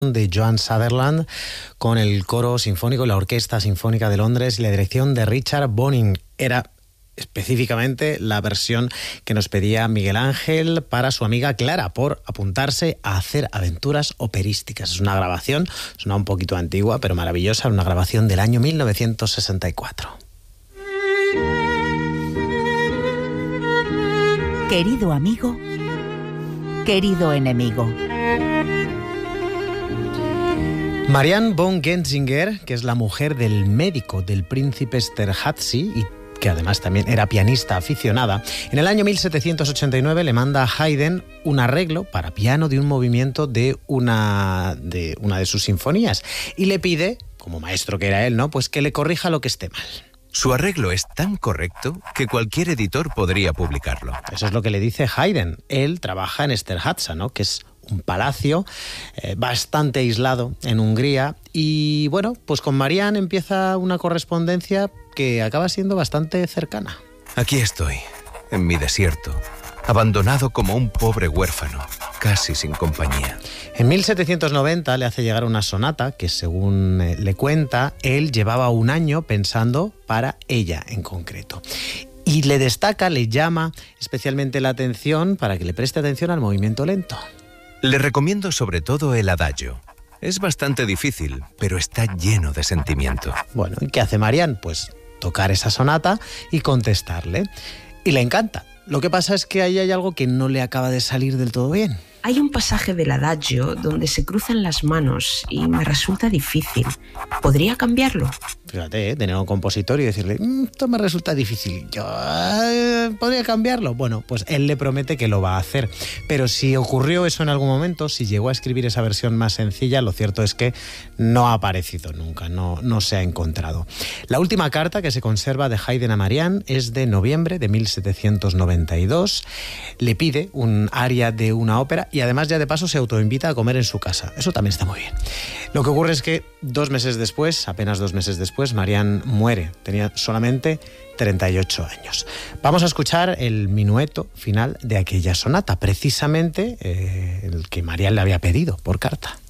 de Joan Sutherland con el coro sinfónico y la Orquesta Sinfónica de Londres y la dirección de Richard Boning. Era específicamente la versión que nos pedía Miguel Ángel para su amiga Clara por apuntarse a hacer aventuras operísticas. Es una grabación, suena un poquito antigua, pero maravillosa, una grabación del año 1964. Querido amigo, querido enemigo. Marianne von Genzinger, que es la mujer del médico del príncipe Esterházy y que además también era pianista aficionada, en el año 1789 le manda a Haydn un arreglo para piano de un movimiento de una de sus sinfonías y le pide, como maestro que era él, ¿no?, pues que le corrija lo que esté mal. Su arreglo es tan correcto que cualquier editor podría publicarlo. Eso es lo que le dice Haydn. Él trabaja en Esterházy, ¿no?, que es un palacio bastante aislado en Hungría. Y bueno, pues con Marianne empieza una correspondencia que acaba siendo bastante cercana. Aquí estoy, en mi desierto, abandonado como un pobre huérfano, casi sin compañía. En 1790 le hace llegar una sonata que, según le cuenta, él llevaba un año pensando para ella en concreto. Y le destaca, le llama especialmente la atención para que le preste atención al movimiento lento. Le recomiendo sobre todo el adagio. Es bastante difícil, pero está lleno de sentimiento. Bueno, ¿y qué hace Marianne? Pues tocar esa sonata y contestarle. Y le encanta. Lo que pasa es que ahí hay algo que no le acaba de salir del todo bien. Hay un pasaje del adagio donde se cruzan las manos y me resulta difícil. ¿Podría cambiarlo? Fíjate, tener un compositor y decirle, esto me resulta difícil, yo podría cambiarlo. Bueno, pues él le promete que lo va a hacer. Pero si ocurrió eso en algún momento, si llegó a escribir esa versión más sencilla, lo cierto es que no ha aparecido nunca, no se ha encontrado. La última carta que se conserva de Haydn a Marianne es de noviembre de 1792. Le pide un aria de una ópera y además ya de paso se autoinvita a comer en su casa. Eso también está muy bien. Lo que ocurre es que apenas 2 meses después, Marianne muere. Tenía solamente 38 años. Vamos a escuchar el minueto final de aquella sonata, precisamente el que Marianne le había pedido por carta.